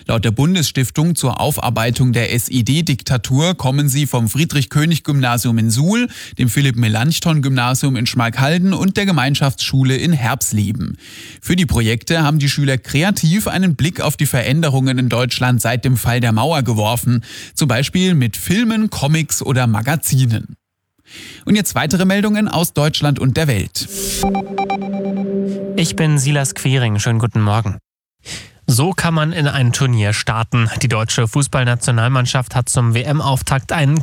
Laut der Bundesstiftung zur Aufarbeitung der SED-Diktatur kommen sie vom Friedrich-König-Gymnasium in Suhl, dem Philipp-Melanchthon-Gymnasium in Schmalkalden und der Gemeinschaftsschule in Herpsleben. Für die Projekte haben die Schüler kreativ einen Blick auf die Veränderungen in Deutschland seit dem Fall der Mauer geworfen, zum Beispiel mit Filmen, Comics oder Magazinen. Und jetzt weitere Meldungen aus Deutschland und der Welt. Ich bin Silas Quering, schönen guten Morgen. So kann man in ein Turnier starten. Die deutsche Fußballnationalmannschaft hat zum WM-Auftakt einen